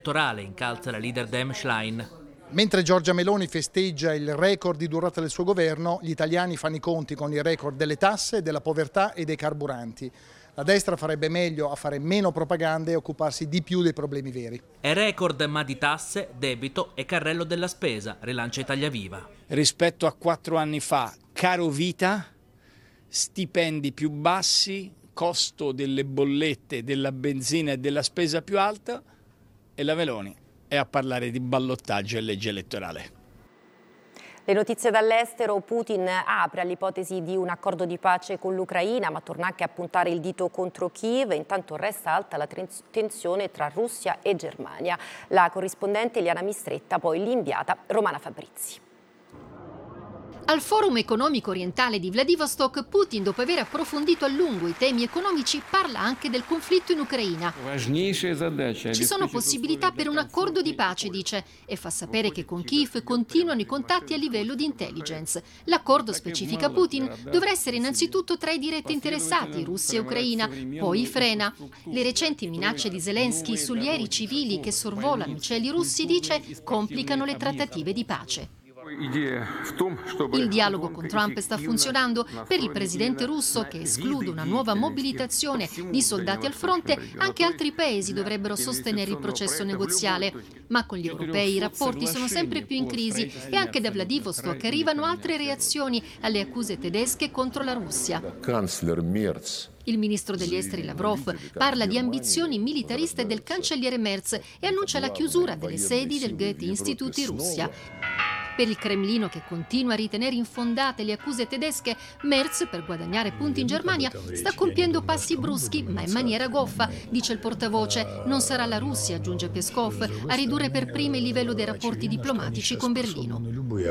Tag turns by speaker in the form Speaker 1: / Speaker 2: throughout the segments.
Speaker 1: elettorale incalza la leader Dem Schlein.
Speaker 2: Mentre Giorgia Meloni festeggia il record di durata del suo governo, gli italiani fanno i conti con il record delle tasse, della povertà e dei carburanti. La destra farebbe meglio a fare meno propaganda e occuparsi di più dei problemi veri.
Speaker 1: È record ma di tasse, debito e carrello della spesa, rilancia Italia Viva.
Speaker 3: Rispetto a 4 anni fa, caro vita, stipendi più bassi, costo delle bollette, della benzina e della spesa più alta, e la Meloni è a parlare di ballottaggio e legge elettorale.
Speaker 4: Le notizie dall'estero: Putin apre all'ipotesi di un accordo di pace con l'Ucraina, ma torna anche a puntare il dito contro Kiev. Intanto resta alta la tensione tra Russia e Germania. La corrispondente Eliana Mistretta, poi l'inviata Romana Fabrizi.
Speaker 5: Al Forum economico orientale di Vladivostok, Putin, dopo aver approfondito a lungo i temi economici, parla anche del conflitto in Ucraina. Ci sono possibilità per un accordo di pace, dice, e fa sapere che con Kiev continuano i contatti a livello di intelligence. L'accordo, specifica Putin, dovrà essere innanzitutto tra i diretti interessati, Russia e Ucraina, poi frena. Le recenti minacce di Zelensky sugli aerei civili che sorvolano i cieli russi, dice, complicano le trattative di pace. Il dialogo con Trump sta funzionando. Per il presidente russo, che esclude una nuova mobilitazione di soldati al fronte, anche altri paesi dovrebbero sostenere il processo negoziale. Ma con gli europei i rapporti sono sempre più in crisi e anche da Vladivostok arrivano altre reazioni alle accuse tedesche contro la Russia. Il ministro degli esteri Lavrov parla di ambizioni militariste del cancelliere Merz e annuncia la chiusura delle sedi del Goethe Institut in Russia. Per il Cremlino, che continua a ritenere infondate le accuse tedesche, Merz, per guadagnare punti in Germania, sta compiendo passi bruschi, ma in maniera goffa, dice il portavoce. Non sarà la Russia, aggiunge Peskov, a ridurre per prima il livello dei rapporti diplomatici con Berlino.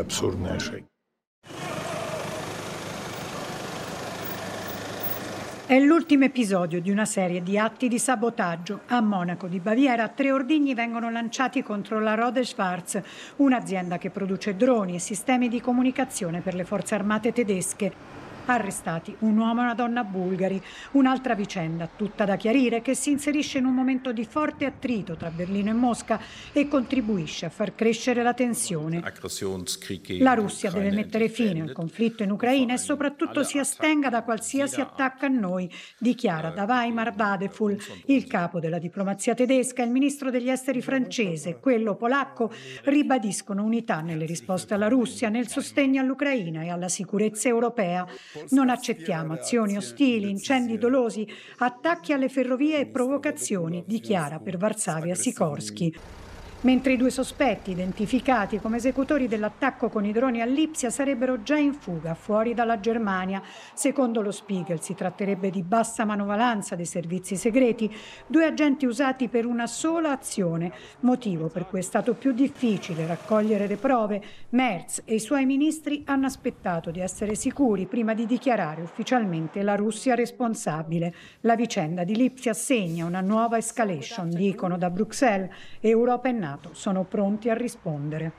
Speaker 6: È l'ultimo episodio di una serie di atti di sabotaggio. A Monaco di Baviera 3 ordigni vengono lanciati contro la Rohde Schwarz, un'azienda che produce droni e sistemi di comunicazione per le forze armate tedesche. Arrestati un uomo e una donna bulgari. Un'altra vicenda, tutta da chiarire, che si inserisce in un momento di forte attrito tra Berlino e Mosca e contribuisce a far crescere la tensione. La Russia deve mettere fine al conflitto in Ucraina e soprattutto si astenga da qualsiasi attacco a noi, dichiara da Weimar Badeful, il capo della diplomazia tedesca, e il ministro degli esteri francese. Quello polacco ribadiscono unità nelle risposte alla Russia, nel sostegno all'Ucraina e alla sicurezza europea. Non accettiamo azioni ostili, incendi dolosi, attacchi alle ferrovie e provocazioni, dichiara per Varsavia Sikorsky. Mentre i 2 sospetti, identificati come esecutori dell'attacco con i droni a Lipsia, sarebbero già in fuga fuori dalla Germania. Secondo lo Spiegel si tratterebbe di bassa manovalanza dei servizi segreti, 2 agenti usati per una sola azione, motivo per cui è stato più difficile raccogliere le prove. Merz e i suoi ministri hanno aspettato di essere sicuri prima di dichiarare ufficialmente la Russia responsabile. La vicenda di Lipsia segna una nuova escalation, dicono da Bruxelles. Europa e NATO sono pronti a rispondere.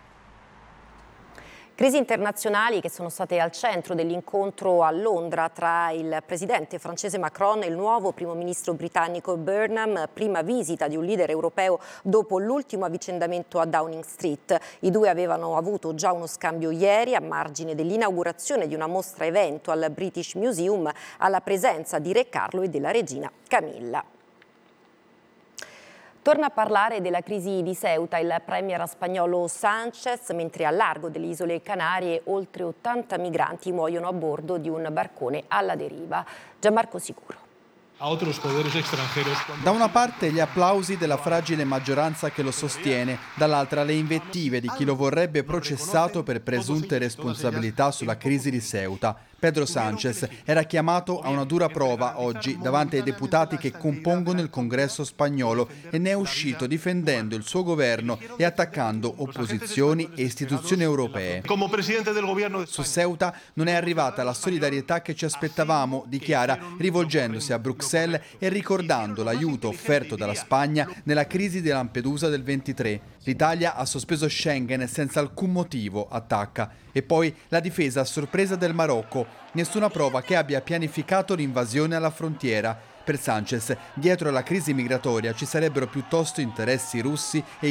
Speaker 4: Crisi internazionali che sono state al centro dell'incontro a Londra tra il presidente francese Macron e il nuovo primo ministro britannico Burnham, prima visita di un leader europeo dopo l'ultimo avvicendamento a Downing Street. I 2 avevano avuto già uno scambio ieri a margine dell'inaugurazione di una mostra evento al British Museum alla presenza di Re Carlo e della regina Camilla. Torna a parlare della crisi di Ceuta il premier spagnolo Sánchez, mentre a largo delle isole Canarie oltre 80 migranti muoiono a bordo di un barcone alla deriva. Gianmarco Sicuro.
Speaker 7: Da una parte gli applausi della fragile maggioranza che lo sostiene, dall'altra le invettive di chi lo vorrebbe processato per presunte responsabilità sulla crisi di Ceuta. Pedro Sánchez era chiamato a una dura prova oggi davanti ai deputati che compongono il Congresso spagnolo e ne è uscito difendendo il suo governo e attaccando opposizioni e istituzioni europee. Su Ceuta non è arrivata la solidarietà che ci aspettavamo, dichiara, rivolgendosi a Bruxelles e ricordando l'aiuto offerto dalla Spagna nella crisi di Lampedusa del 23. L'Italia ha sospeso Schengen senza alcun motivo, attacca. E poi la difesa a sorpresa del Marocco. Nessuna prova che abbia pianificato l'invasione alla frontiera. Per Sanchez, dietro alla crisi migratoria ci sarebbero piuttosto interessi russi e